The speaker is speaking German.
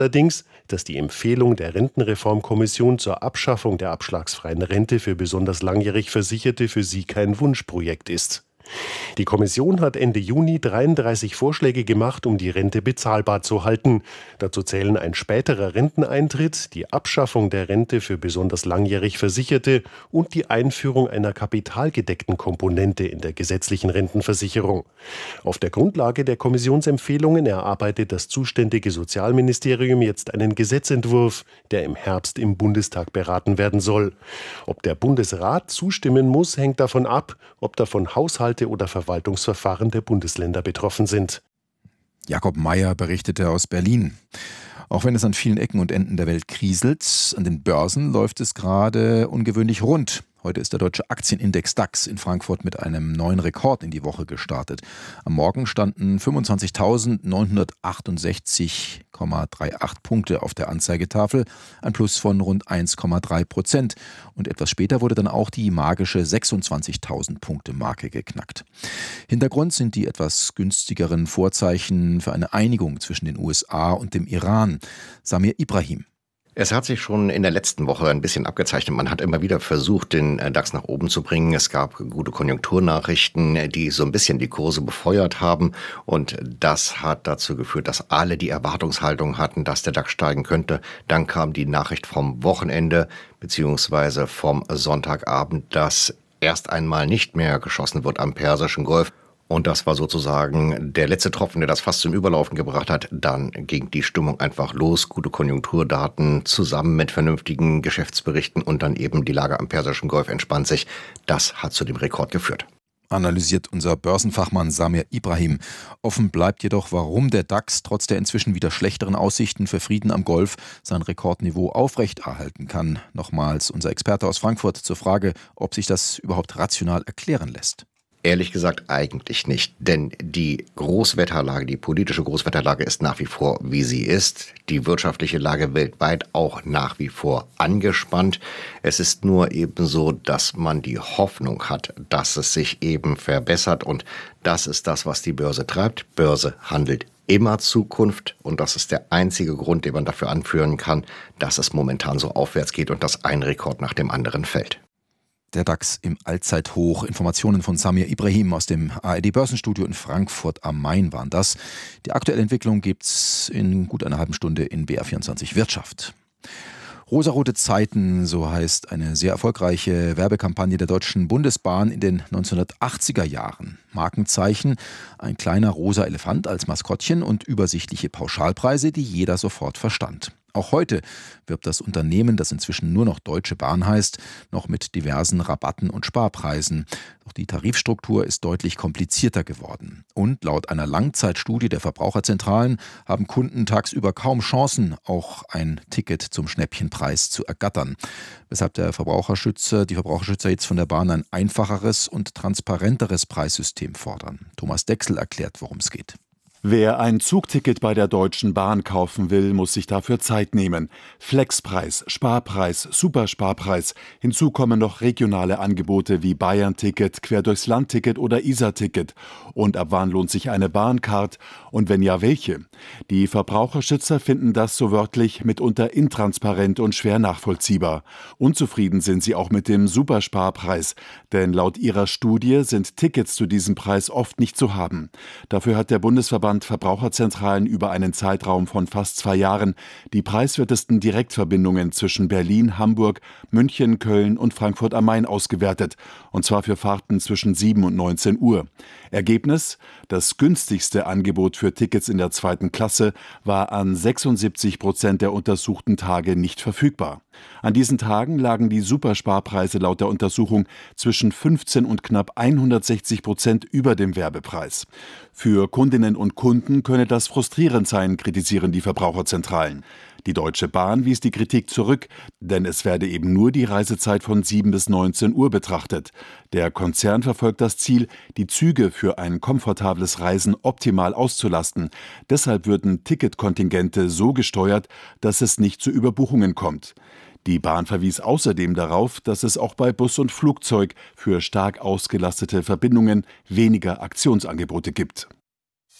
Allerdings, dass die Empfehlung der Rentenreformkommission zur Abschaffung der abschlagsfreien Rente für besonders langjährig Versicherte für sie kein Wunschprojekt ist. Die Kommission hat Ende Juni 33 Vorschläge gemacht, um die Rente bezahlbar zu halten. Dazu zählen ein späterer Renteneintritt, die Abschaffung der Rente für besonders langjährig Versicherte und die Einführung einer kapitalgedeckten Komponente in der gesetzlichen Rentenversicherung. Auf der Grundlage der Kommissionsempfehlungen erarbeitet das zuständige Sozialministerium jetzt einen Gesetzentwurf, der im Herbst im Bundestag beraten werden soll. Ob der Bundesrat zustimmen muss, hängt davon ab, ob davon Haushalte oder Verwaltungsverfahren der Bundesländer betroffen sind. Jakob Mayer berichtete aus Berlin. Auch wenn es an vielen Ecken und Enden der Welt kriselt, an den Börsen läuft es gerade ungewöhnlich rund. Heute ist der deutsche Aktienindex DAX in Frankfurt mit einem neuen Rekord in die Woche gestartet. Am Morgen standen 25.968,38 Punkte auf der Anzeigetafel, ein Plus von rund 1,3%. Und etwas später wurde dann auch die magische 26.000 Punkte Marke geknackt. Hintergrund sind die etwas günstigeren Vorzeichen für eine Einigung zwischen den USA und dem Iran. Samir Ibrahim. Es hat sich schon in der letzten Woche ein bisschen abgezeichnet. Man hat immer wieder versucht, den DAX nach oben zu bringen. Es gab gute Konjunkturnachrichten, die so ein bisschen die Kurse befeuert haben. Und das hat dazu geführt, dass alle die Erwartungshaltung hatten, dass der DAX steigen könnte. Dann kam die Nachricht vom Wochenende beziehungsweise vom Sonntagabend, dass erst einmal nicht mehr geschossen wird am Persischen Golf. Und das war sozusagen der letzte Tropfen, der das fast zum Überlaufen gebracht hat. Dann ging die Stimmung einfach los. Gute Konjunkturdaten zusammen mit vernünftigen Geschäftsberichten und dann eben die Lage am Persischen Golf entspannt sich. Das hat zu dem Rekord geführt. Analysiert unser Börsenfachmann Samir Ibrahim. Offen bleibt jedoch, warum der DAX trotz der inzwischen wieder schlechteren Aussichten für Frieden am Golf sein Rekordniveau aufrechterhalten kann. Nochmals unser Experte aus Frankfurt zur Frage, ob sich das überhaupt rational erklären lässt. Ehrlich gesagt eigentlich nicht, denn die Großwetterlage, die politische Großwetterlage ist nach wie vor, wie sie ist. Die wirtschaftliche Lage weltweit auch nach wie vor angespannt. Es ist nur eben so, dass man die Hoffnung hat, dass es sich eben verbessert und das ist das, was die Börse treibt. Börse handelt immer Zukunft und das ist der einzige Grund, den man dafür anführen kann, dass es momentan so aufwärts geht und dass ein Rekord nach dem anderen fällt. Der DAX im Allzeithoch. Informationen von Samir Ibrahim aus dem ARD-Börsenstudio in Frankfurt am Main waren das. Die aktuelle Entwicklung gibt's in gut einer halben Stunde in BR24 Wirtschaft. Rosarote Zeiten, so heißt eine sehr erfolgreiche Werbekampagne der Deutschen Bundesbahn in den 1980er Jahren. Markenzeichen, ein kleiner rosa Elefant als Maskottchen und übersichtliche Pauschalpreise, die jeder sofort verstand. Auch heute wirbt das Unternehmen, das inzwischen nur noch Deutsche Bahn heißt, noch mit diversen Rabatten und Sparpreisen. Doch die Tarifstruktur ist deutlich komplizierter geworden. Und laut einer Langzeitstudie der Verbraucherzentralen haben Kunden tagsüber kaum Chancen, auch ein Ticket zum Schnäppchenpreis zu ergattern. Weshalb die Verbraucherschützer jetzt von der Bahn ein einfacheres und transparenteres Preissystem fordern. Thomas Dexel erklärt, worum es geht. Wer ein Zugticket bei der Deutschen Bahn kaufen will, muss sich dafür Zeit nehmen. Flexpreis, Sparpreis, Supersparpreis. Hinzu kommen noch regionale Angebote wie Bayern-Ticket, Quer-durchs-Land-Ticket oder Isar-Ticket. Und ab wann lohnt sich eine Bahncard? Und wenn ja, welche? Die Verbraucherschützer finden das so wörtlich mitunter intransparent und schwer nachvollziehbar. Unzufrieden sind sie auch mit dem Supersparpreis. Denn laut ihrer Studie sind Tickets zu diesem Preis oft nicht zu haben. Dafür hat der Bundesverband Verbraucherzentralen über einen Zeitraum von fast 2 Jahren die preiswertesten Direktverbindungen zwischen Berlin, Hamburg, München, Köln und Frankfurt am Main ausgewertet, und zwar für Fahrten zwischen 7 und 19 Uhr. Ergebnis: Das günstigste Angebot für Tickets in der 2. Klasse war an 76% der untersuchten Tage nicht verfügbar. An diesen Tagen lagen die Supersparpreise laut der Untersuchung zwischen 15 und knapp 160% über dem Werbepreis. Für Kundinnen und Kunden könne das frustrierend sein, kritisieren die Verbraucherzentralen. Die Deutsche Bahn wies die Kritik zurück, denn es werde eben nur die Reisezeit von 7 bis 19 Uhr betrachtet. Der Konzern verfolgt das Ziel, die Züge für ein komfortables Reisen optimal auszulasten. Deshalb würden Ticketkontingente so gesteuert, dass es nicht zu Überbuchungen kommt. Die Bahn verwies außerdem darauf, dass es auch bei Bus und Flugzeug für stark ausgelastete Verbindungen weniger Aktionsangebote gibt.